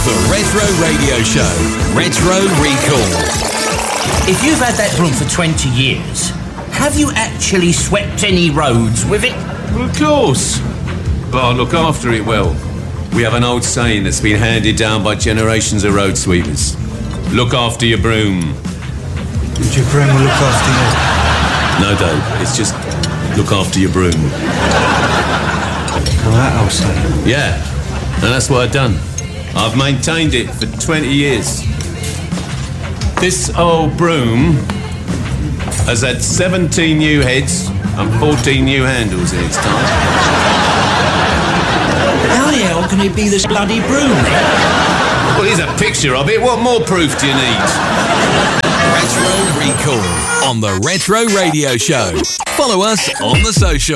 The Retro Radio Show. Retro Recall. If you've had that broom for 20 years, have you actually swept any roads with it? Well, of course. But I look after it well. We have an old saying that's been handed down by generations of road sweepers. Look after your broom. And your broom will look after you? No, Dave. It's just look after your broom. Well, that old saying. Yeah. And that's what I've done. I've maintained it for 20 years. This old broom has had 17 new heads and 14 new handles in its time. How the hell can it be this bloody broom then? Well, here's a picture of it. What more proof do you need? Retro Recall on the Retro Radio Show. Follow us on the social.